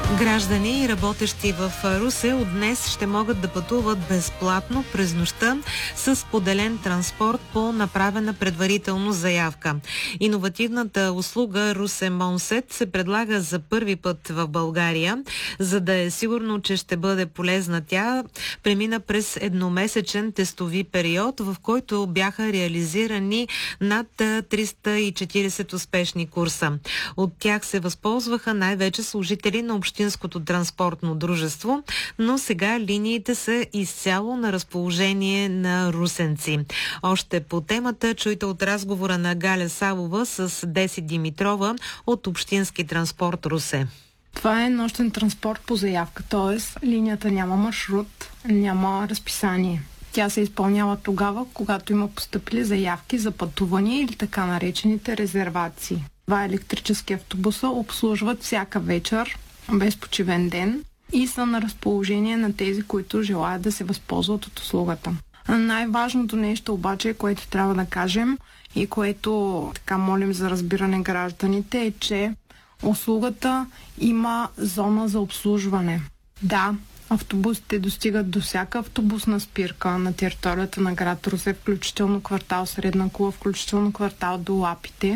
Граждани, работещи в Русе, от днес ще могат да пътуват безплатно през нощта с поделен транспорт по направена предварително заявка. Иновативната услуга Русе Монсет се предлага за първи път в България. За да е сигурно, че ще бъде полезна, тя премина през едномесечен тестови период, в който бяха реализирани над 340 успешни курса. От тях се възползваха най-вече служители на Общинското транспортно дружество, но сега линиите са изцяло на разположение на русенци. Още по темата чуйте от разговора на Галя Савова с Деси Димитрова от Общински транспорт Русе. Това е нощен транспорт по заявка, т.е. линията няма маршрут, няма разписание. Тя се изпълнява тогава, когато има постъпили заявки за пътувания или така наречените резервации. Два електрически автобуса обслужват всяка вечер, без почивен ден, и са на разположение на тези, които желаят да се възползват от услугата. Най-важното нещо обаче, което трябва да кажем и което така молим за разбиране гражданите, е, че услугата има зона за обслужване. Да, автобусите достигат до всяка автобусна спирка на територията на град Русе, включително квартал Средна кула, включително квартал Долапите.